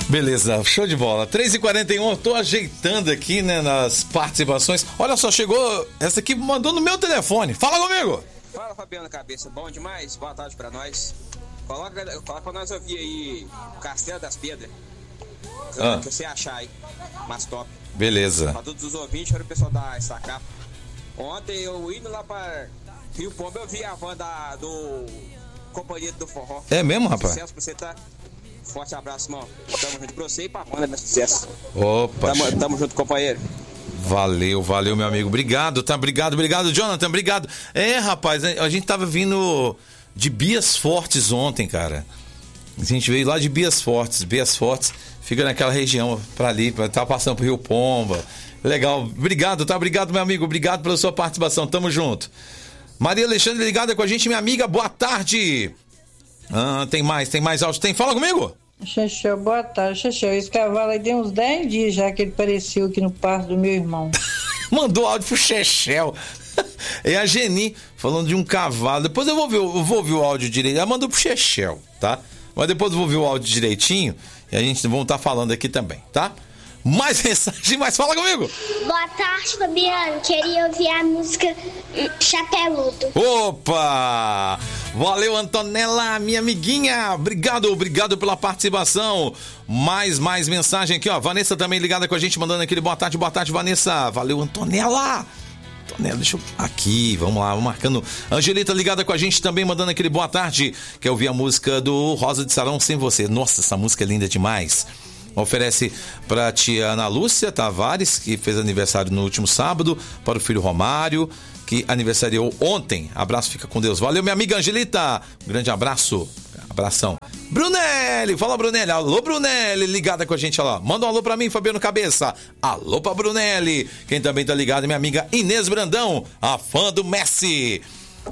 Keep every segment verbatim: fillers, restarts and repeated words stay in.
Beleza, show de bola. três e quarenta e um, eu tô ajeitando aqui, né, nas participações. Olha só, chegou essa aqui, mandou no meu telefone. Fala comigo! Fala, Fabiano Cabeça, bom demais? Boa tarde pra nós. Coloca, coloca pra nós ouvir aí Castelo das Pedras. Que ah. você achar aí, mais top. Beleza. Pra todos os ouvintes, para o pessoal da Estacapa. Ontem eu indo lá pra Rio Pombo, eu vi a van da, do Companhia do Forró. É mesmo, rapaz? Sucesso pra você, tá? Forte abraço, irmão. Tamo junto pra você e pra banda, né? Sucesso. Opa. Tamo, tamo junto, companheiro. Valeu, valeu, meu amigo. Obrigado, tá? Obrigado, obrigado, Jonathan, obrigado. É, rapaz, a gente tava vindo de Bias Fortes ontem, cara. A gente veio lá de Bias Fortes. Bias Fortes fica naquela região pra ali, tá passando pro Rio Pomba. Legal, obrigado, tá? Obrigado, meu amigo. Obrigado pela sua participação. Tamo junto. Maria Alexandre ligada com a gente, minha amiga. Boa tarde. Ah, tem mais, tem mais áudio. Tem? Fala comigo. Xexel, boa tarde. Xexel, esse cavalo aí tem uns dez dias já que ele apareceu aqui no parque do meu irmão. Mandou áudio pro Xexel. É a Geni falando de um cavalo. Depois eu vou ver, eu vou ouvir o áudio direito. Ela mandou pro Xexel, tá? Mas depois eu vou ver o áudio direitinho e a gente vamos estar falando aqui também, tá? Mais mensagem, mais fala comigo. Boa tarde, Fabiano. Queria ouvir a música Chapeludo. Opa! Valeu, Antonella, minha amiguinha. Obrigado, obrigado pela participação. Mais, mais mensagem aqui, ó. Vanessa também ligada com a gente, mandando aquele boa tarde, boa tarde, Vanessa. Valeu, Antonella. Antonella, deixa eu... Aqui, vamos lá, vamos marcando. Angelita ligada com a gente também, mandando aquele boa tarde. Quer ouvir a música do Rosa de Sarão Sem Você. Nossa, essa música é linda demais. Oferece para tia Ana Lúcia Tavares, que fez aniversário no último sábado, para o filho Romário, que aniversariou ontem. Abraço, fica com Deus. Valeu, minha amiga Angelita. Um grande abraço. Abração. Brunelli, fala, Brunelli. Alô, Brunelli, ligada com a gente, olha lá. Manda um alô pra mim, Fabiano Cabeça. Alô pra Brunelli. Quem também tá ligado é minha amiga Inês Brandão, a fã do Messi.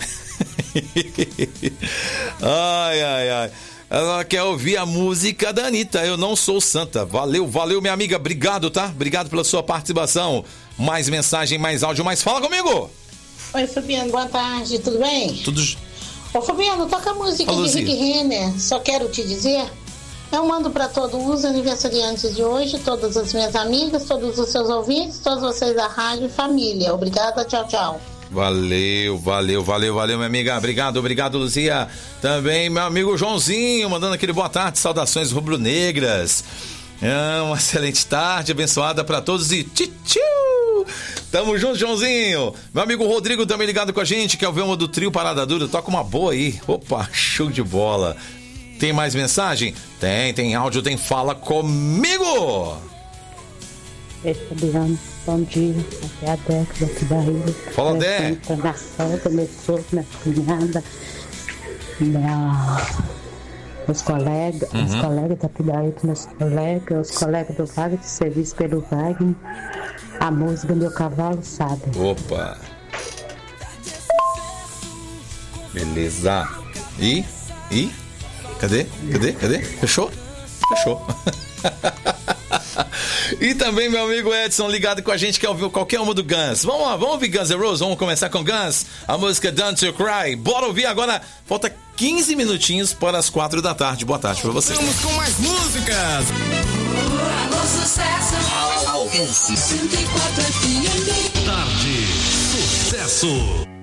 Ai, ai, ai. Ela quer ouvir a música da Anitta, Eu Não Sou Santa. Valeu, valeu, minha amiga. Obrigado, tá? Obrigado pela sua participação. Mais mensagem, mais áudio, mais fala comigo. Oi, Fabiano, boa tarde, tudo bem? Tudo. Ô, Fabiano, toca a música Alô, de Rick Renner. Só quero te dizer. Eu mando para todos os aniversariantes de hoje, todas as minhas amigas, todos os seus ouvintes, todos vocês da rádio e família. Obrigada, tchau, tchau. Valeu, valeu, valeu, valeu, minha amiga. Obrigado, obrigado, Luzia. Também meu amigo Joãozinho, mandando aquele boa tarde, saudações rubro-negras. É uma excelente tarde, abençoada para todos e tchau. Tamo junto, Joãozinho. Meu amigo Rodrigo também ligado com a gente, que é o Velma do Trio Parada Dura. Toca uma boa aí. Opa, show de bola. Tem mais mensagem? Tem, tem áudio, tem fala comigo. Oi, Fabiano, bom dia. Aqui é a Dex daqui da Rio. Fala, Dex. Na solta, meu sogro, minha cunhada, minha... os colegas, uhum. os colegas daqui da Rio, meus colegas, os colegas do Wagner, serviço pelo Wagner. A música Meu Cavalo Sabe. Opa. Beleza. E? E? Cadê? Cadê? Cadê? Fechou? Fechou. E também meu amigo Edson ligado com a gente, quer ouvir qualquer uma do Guns. Vamos lá, vamos ouvir Guns N' Roses, vamos começar com Guns, a música Don't You Cry. Bora ouvir agora, falta quinze minutinhos para as quatro da tarde. Boa tarde pra vocês. Vamos com mais músicas. Alô, sucesso. Alô, cento e quatro F M. Tarde, sucesso.